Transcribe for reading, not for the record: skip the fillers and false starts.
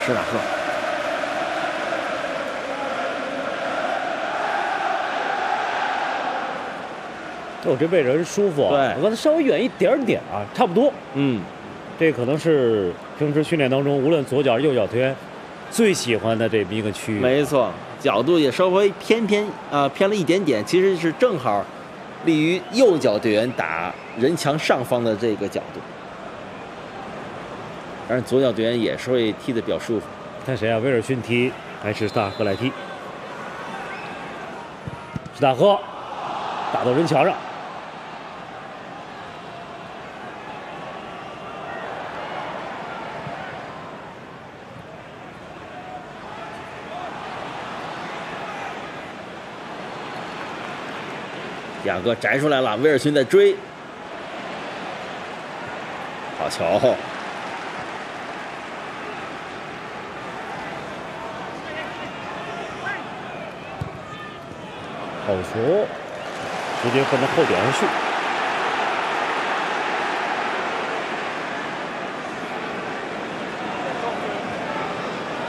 施塔克。 哦，这位置舒服啊！ 对， 我刚才稍微远一点点啊，差不多。这可能是平时训练当中，无论左脚右脚球员最喜欢的这么一个区域。 没错，角度也稍微偏了一点点，其实是正好利于右脚队员打人墙上方的这个角度。当然，左脚队员也是会踢得比较舒服。 看谁啊？威尔逊踢还是施塔克来踢？施塔克打到人墙上。 雅各摘出来了，威尔逊在追，好球！ 好球，直接换到后点上去。